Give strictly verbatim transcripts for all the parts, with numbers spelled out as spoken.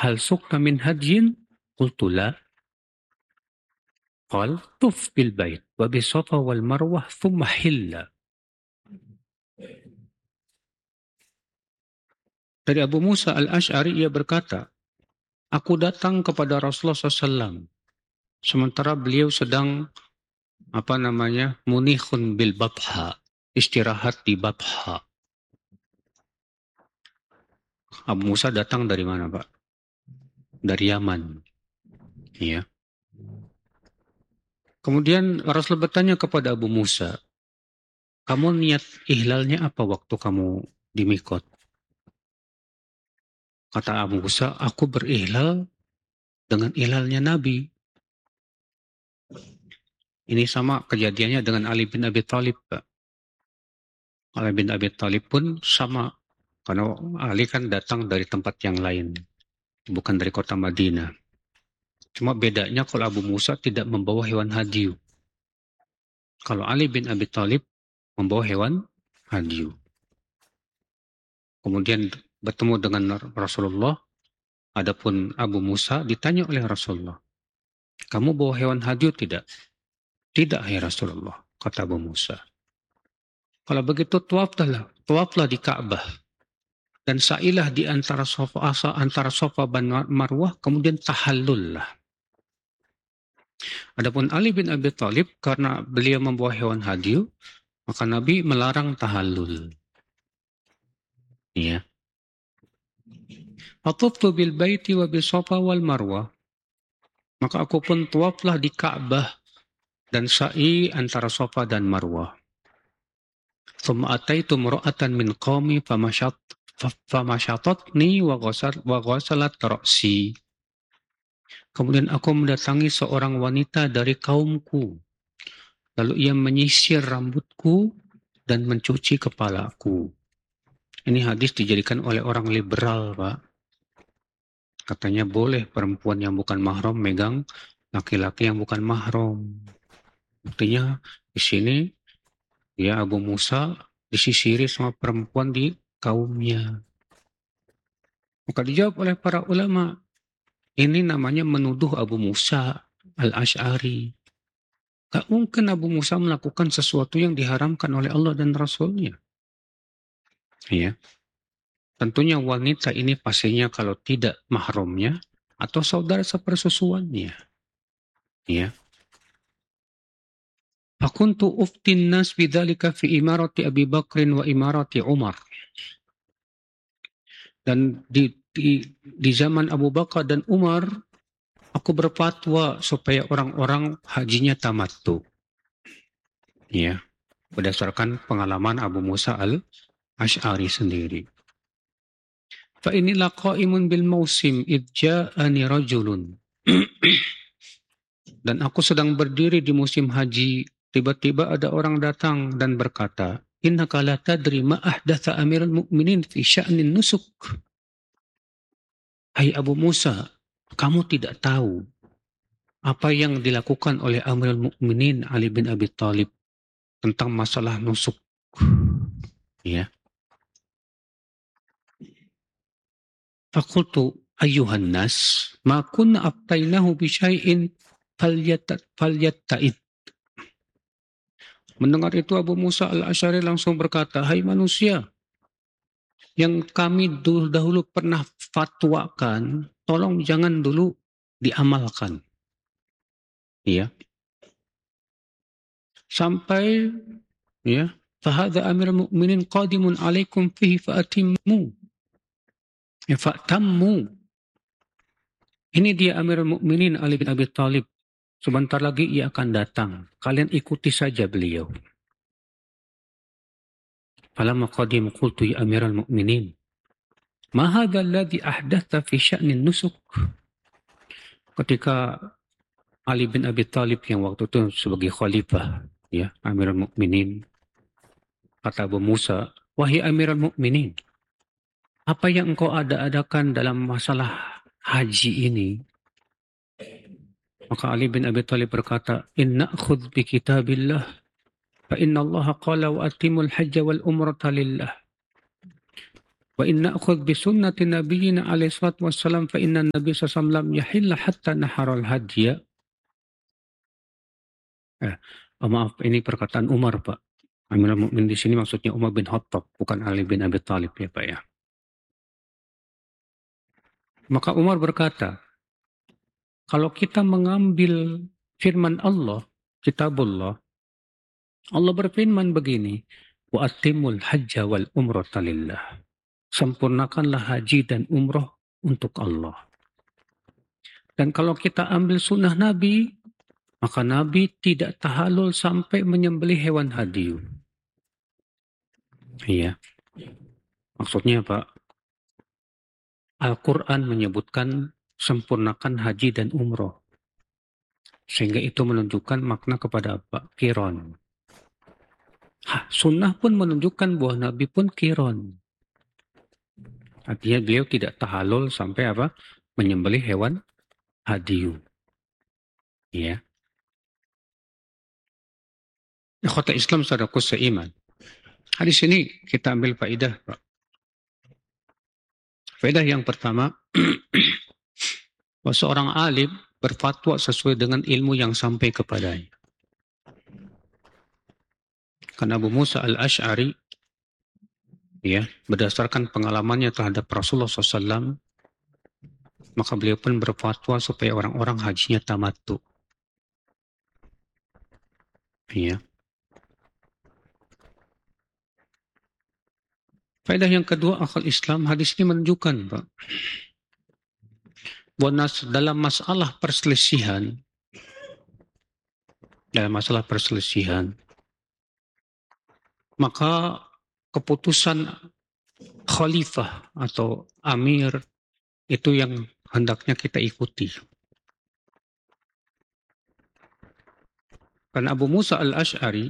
hal sukta min hadyin? Qultu la. Qal tuf bil bait wa bis safa wal marwah thumma hilla. Dari Abu Musa al-Ash'ari ia berkata, aku datang kepada Rasulullah sallallahu alaihi wasallam sementara beliau sedang apa namanya munikhun bil babha, istirahat di babha. Abu Musa datang dari mana, Pak? Dari Yaman. Ya. Kemudian Rasul bertanya kepada Abu Musa, kamu niat ihlalnya apa waktu kamu di Mikot? Kata Abu Musa, aku berihlal dengan ihlalnya Nabi. Ini sama kejadiannya dengan Ali bin Abi Thalib, Pak. Ali bin Abi Thalib pun sama, karena Ali kan datang dari tempat yang lain, bukan dari kota Madinah. Cuma bedanya kalau Abu Musa tidak membawa hewan hadyu. Kalau Ali bin Abi Thalib membawa hewan hadyu. Kemudian bertemu dengan Rasulullah, adapun Abu Musa ditanya oleh Rasulullah, kamu bawa hewan hadyu tidak? Tidak, hai Rasulullah, kata Abu Musa. Kalau begitu tuaflah, tuaflah di Ka'bah dan sa'ilah di antara sofa asa antara sofa dan Marwah, kemudian tahallullah. Adapun Ali bin Abi Thalib karena beliau membawa hewan hadyu, maka Nabi melarang tahallul. Ya. Atuftu bil baiti wa bis safa wal marwah. Maka aku pun tuaflah di Ka'bah dan sa'i antara Safa dan Marwah. Thumma ataitu mura'atan min qaumi famashat famashatatni wa ghasal wa ghasalat ra'si. Kemudian aku mendatangi seorang wanita dari kaumku. Lalu ia menyisir rambutku dan mencuci kepalaku. Ini hadis dijadikan oleh orang liberal, Pak. Katanya boleh perempuan yang bukan mahram megang laki-laki yang bukan mahram. Buktinya di sini ya Abu Musa disisiri sama perempuan di kaumnya. Maka dijawab oleh para ulama, ini namanya menuduh Abu Musa al-Ash'ari. Gak mungkin Abu Musa melakukan sesuatu yang diharamkan oleh Allah dan Rasulnya. Ya. Tentunya wanita ini pastinya kalau tidak mahramnya atau saudara sepersusuannya. Ya. Fakuntu uftin nas bidzalika fi imarati Abi Bakrin wa imarati Umar. Dan di, di di zaman Abu Bakar dan Umar, aku berfatwa supaya orang-orang hajinya tamattu. Ya. Berdasarkan pengalaman Abu Musa al-Ash'ari sendiri. Fa inilah qaimun bil mausim id ja'ani rajulun. Dan aku sedang berdiri di musim haji, tiba-tiba ada orang datang dan berkata, innaka la tadri ma ahdatha amirul mu'minin fi sya'nin nusuk. Hai Abu Musa, kamu tidak tahu apa yang dilakukan oleh Amirul Mukminin Ali bin Abi Thalib tentang masalah nusuk. Ya. Fakultu ayyuhan nas, ma kunna abtainahu bi syai'in falyatta'id. Mendengar itu Abu Musa al-Ash'ari langsung berkata, hai manusia, yang kami dulu dahulu pernah fatwakan, tolong jangan dulu diamalkan. Ya. Sampai ya, fahadha amirul mu'minin qadimun alaikum fihi fa'atimmu. Ya, fa'tammu. Ini dia Amirul Mukminin Ali bin Abi Thalib. Sebentar lagi ia akan datang. Kalian ikuti saja beliau. Falamma qadim qultu ya Amirul Mukminin, ma hadha alladhi ahdatha fi sya'nin nusuk. Ketika Ali bin Abi Thalib yang waktu itu sebagai khalifah, ya, Amirul Mukminin, kata Abu Musa, wahai Amirul Mukminin, apa yang engkau ada-adakan dalam masalah haji ini? Maka Ali bin Abi Thalib berkata, inna akhudh bi kitabillah fa inna Allah qala wa atimul hajja wal umrata lillah. Wa in na'khudh bi sunnati nabiyyina alaihi salatu wassalam fa inna nabiy sallallahu alaihi wasallam lam yahilla hatta nahara al-hadya. Eh, oh maaf, ini perkataan Umar, Pak. Amirul Mukminin di sini maksudnya Umar bin Khattab, bukan Ali bin Abi Thalib ya, Pak ya. Maka Umar berkata, kalau kita mengambil firman Allah, kitabullah, Allah berfirman begini, wa atimul hajja wal umrata lillah. Sempurnakanlah haji dan umroh untuk Allah. Dan kalau kita ambil sunnah Nabi, maka Nabi tidak tahalul sampai menyembelih hewan hadiu. Iya. Maksudnya Pak, Al-Quran menyebutkan sempurnakan haji dan umroh. Sehingga itu menunjukkan makna kepada apa? Qiron. Hah, sunnah pun menunjukkan bahwa Nabi pun qiron. Artinya beliau tidak tahalul sampai apa? Menyembelih hewan hadiu. Ya. Ikhwata Islam saudaraku seiman. Hadis ini kita ambil faedah, Pak. Faedah yang pertama, bahwa seorang alim berfatwa sesuai dengan ilmu yang sampai kepadanya. Karena Abu Musa al-Ash'ari, ya, berdasarkan pengalamannya terhadap Rasulullah shallallahu alaihi wasallam, maka beliau pun berfatwa supaya orang-orang hajinya tamattu. Ya. Faedah yang kedua, akal Islam, hadis ini menunjukkan, Pak, bahwa dalam masalah perselisihan, dalam masalah perselisihan, maka keputusan khalifah atau amir itu yang hendaknya kita ikuti. Karena Abu Musa al-Ash'ari,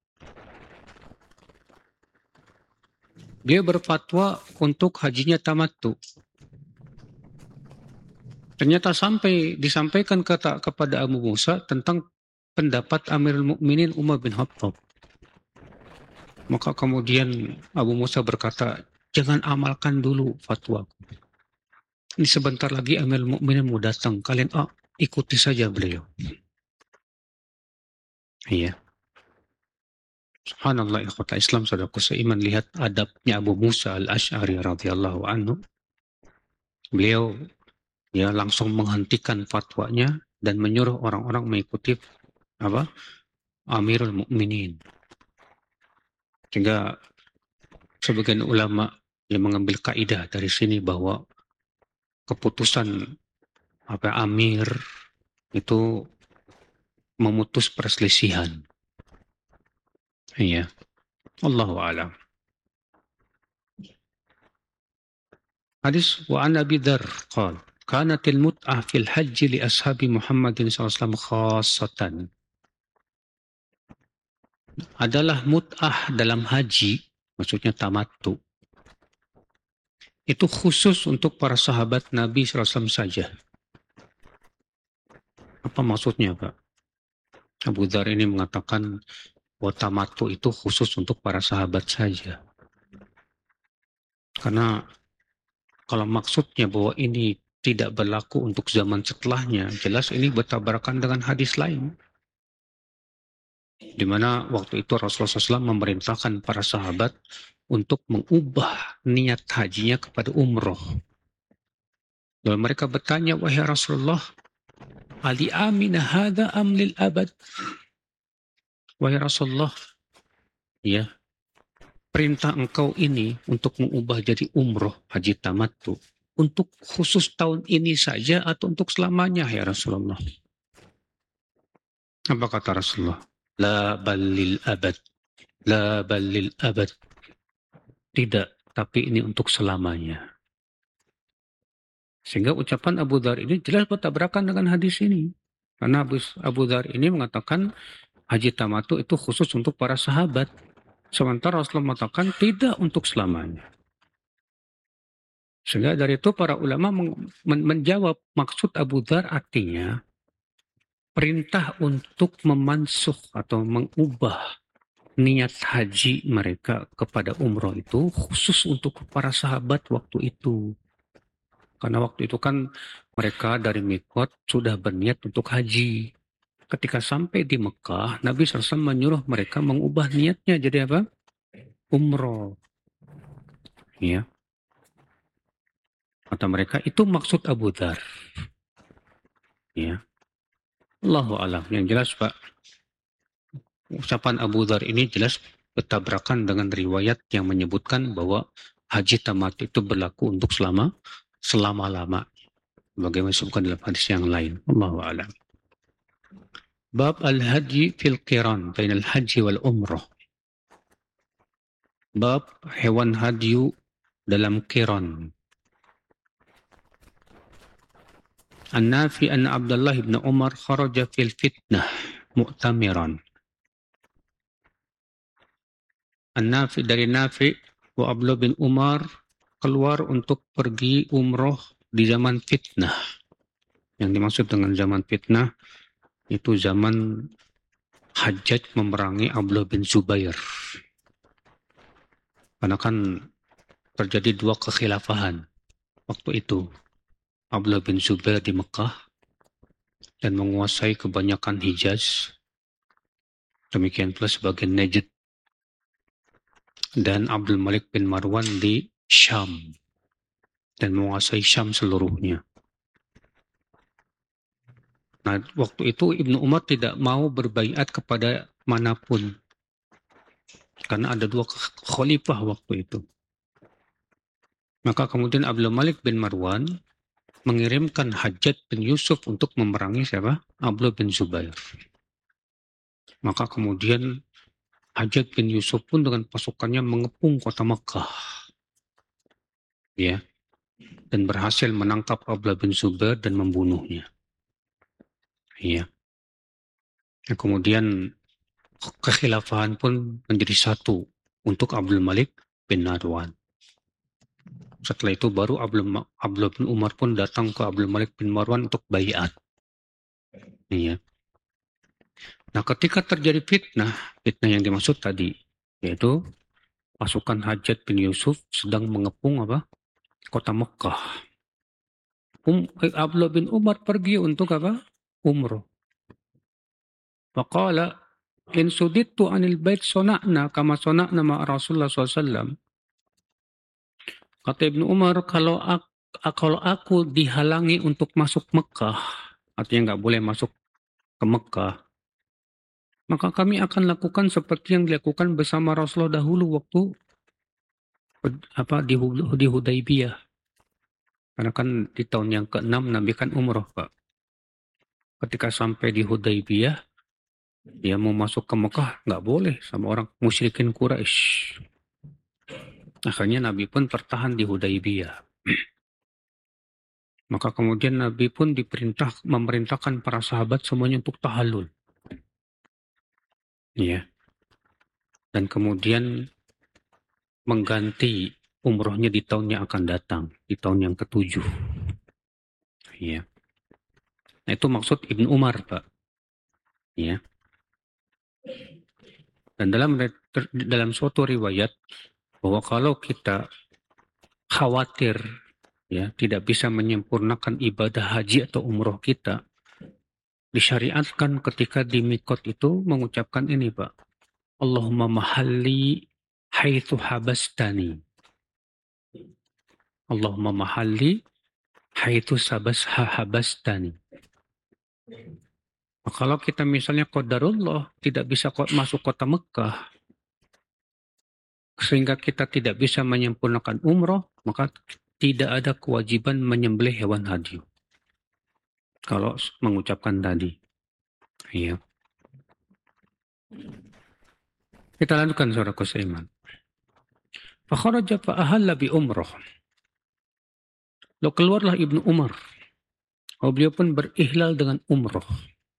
dia berfatwa untuk hajinya tamattu. Ternyata sampai disampaikan kata kepada Abu Musa tentang pendapat Amirul Mukminin Umar bin Khattab. Maka kemudian Abu Musa berkata, jangan amalkan dulu fatwa. Ini sebentar lagi Amirul Mukminin mau datang. Kalian ah, ikuti saja beliau. Iya. Subhanallah, ikhwata Islam, saudaraku seiman, lihat adabnya Abu Musa al-Ash'ari radhiyallahu anhu. Beliau ya langsung menghentikan fatwanya dan menyuruh orang-orang mengikuti apa? Amirul Mukminin. Sehingga sebagian ulama yang mengambil kaidah dari sini bahwa keputusan apa amir itu memutus perselisihan. Iya. Allahu a'lam. Hadis wa an Abi Dzar qala kanatil mut'ah fil hajj li ashabi Muhammadin sallallahu alaihi wasallam khassatan. Adalah mut'ah dalam haji, maksudnya tamattu, itu khusus untuk para sahabat Nabi sallallahu alaihi wasallam saja. Apa maksudnya, Pak? Abu Dzar ini mengatakan bahwa tamattu itu khusus untuk para sahabat saja. Karena kalau maksudnya bahwa ini tidak berlaku untuk zaman setelahnya, jelas ini bertabrakan dengan hadis lain. Di mana waktu itu Rasulullah shallallahu alaihi wasallam memerintahkan para sahabat untuk mengubah niat hajinya kepada umroh. Lalu mereka bertanya, wahai Rasulullah, ali amina hadha am lil abad? Wahai Rasulullah, ya, perintah engkau ini untuk mengubah jadi umroh haji tamattu untuk khusus tahun ini saja atau untuk selamanya ya Rasulullah? Apa kata Rasulullah? La balil abad. La balil abad. Tidak, tapi ini untuk selamanya. Sehingga ucapan Abu Dzar ini jelas bertabrakan dengan hadis ini. Karena Abu, Abu Dzar ini mengatakan haji tamattu itu khusus untuk para sahabat. Sementara Rasulullah mengatakan tidak untuk selamanya. Sehingga dari itu para ulama men men menjawab maksud Abu Dzar artinya perintah untuk memansuh atau mengubah niat haji mereka kepada umroh itu khusus untuk para sahabat waktu itu. Karena waktu itu kan mereka dari Mikot sudah berniat untuk haji. Ketika sampai di Mekah, Nabi shallallahu alaihi wasallam menyuruh mereka mengubah niatnya jadi apa? Umroh. Ya. Kata mereka, itu maksud Abu Dhar. Ya. Allahu alam. Yang jelas Pak, ucapan Abu Dhar ini jelas bertabrakan dengan riwayat yang menyebutkan bahwa haji tamat itu berlaku untuk selama selama-lama. Bagaimana disebutkan dalam hadis yang lain. Allahu alam. Bab al-haji fil qiran bain al-haji wal umrah. Bab hewan hadyu dalam qiran. An-Nafi anna Abdullah bin Umar kharaja fil fitnah mu'tamiran. An-Nafi dari Nafi wa Abdullah bin Umar keluar untuk pergi umroh di zaman fitnah. Yang dimaksud dengan zaman fitnah itu zaman Hajjaj memerangi Abdullah bin Zubair. Karena kan terjadi dua kekhilafahan waktu itu. Abdullah bin Zubair di Mekah dan menguasai kebanyakan Hijaz. Demikian pula sebagian Najd. Dan Abdul Malik bin Marwan di Syam dan menguasai Syam seluruhnya. Nah, waktu itu Ibnu Umar tidak mau berbaiat kepada manapun. Karena ada dua khalifah waktu itu. Maka kemudian Abdul Malik bin Marwan mengirimkan Hajjaj bin Yusuf untuk memerangi siapa? Abdullah bin Zubair. Maka kemudian Hajjaj bin Yusuf pun dengan pasukannya mengepung kota Makkah. Ya. Dan berhasil menangkap Abdullah bin Zubair dan membunuhnya. Ya. Nah, kemudian kekhilafahan pun menjadi satu untuk Abdul Malik bin Marwan. Setelah itu baru Abdullah bin Umar pun datang ke Abdul Malik bin Marwan untuk baiat. Iya. Nah, ketika terjadi fitnah, fitnah yang dimaksud tadi, yaitu pasukan Hajjaj bin Yusuf sedang mengepung apa? Kota Mekah. Um, Abdullah bin Umar pergi untuk apa? Umroh. Faqala in sudittu anil bait sona'na kama sona'na ma Rasulullah shallallahu alaihi wasallam. Kata Ibnu Umar, kalau aku, kalau aku dihalangi untuk masuk Mekah, artinya nggak boleh masuk ke Mekah, maka kami akan lakukan seperti yang dilakukan bersama Rasulullah dahulu waktu apa di, di Hudaybiyah. Karena kan di tahun yang keenam Nabi kan umroh, Pak. Ketika sampai di Hudaybiyah, dia mau masuk ke Mekah, nggak boleh sama orang musyrikin Quraisy. Akhirnya Nabi pun tertahan di Hudaybiyah. Maka kemudian Nabi pun diperintah memerintahkan para sahabat semuanya untuk tahallul. Ya. Dan kemudian mengganti umrohnya di tahun yang akan datang, di tahun yang ketujuh. Ya. Nah, itu maksud Ibnu Umar, Pak. Ya. Dan dalam dalam suatu riwayat bahwa kalau kita khawatir ya tidak bisa menyempurnakan ibadah haji atau umroh kita, disyariatkan ketika di mikot itu mengucapkan ini, Pak. Allahumma mahalli haitsu habastani. Allahumma mahalli haitsu habastani. Nah, kalau kita misalnya qadarullah tidak bisa masuk kota Mekah, sehingga kita tidak bisa menyempurnakan umroh, maka tidak ada kewajiban menyembelih hewan hadyu. Kalau mengucapkan tadi. Iya. Kita lanjutkan saudaraku seiman. Fakharaja fa'ahalla bi umroh. Lalu keluarlah Ibnu Umar. Oh, beliau pun berihlal dengan umroh.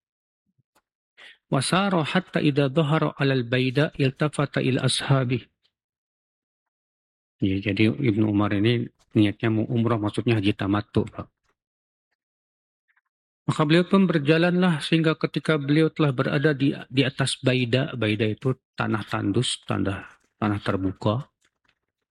Wasara hatta idza dhahara 'alal baida iltafata ila ashabi. Ya, jadi Ibnu Umar ini niatnya mau umroh, maksudnya haji tamattu, Pak. Maka beliau pun berjalanlah sehingga ketika beliau telah berada di di atas Baida, Baida itu tanah tandus, tanah tanah terbuka.